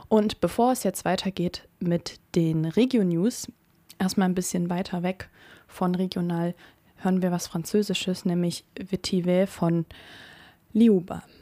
Und bevor es jetzt weitergeht mit den Regio-News, erstmal ein bisschen weiter weg von regional, hören wir was Französisches, nämlich Vetiver von Liuba.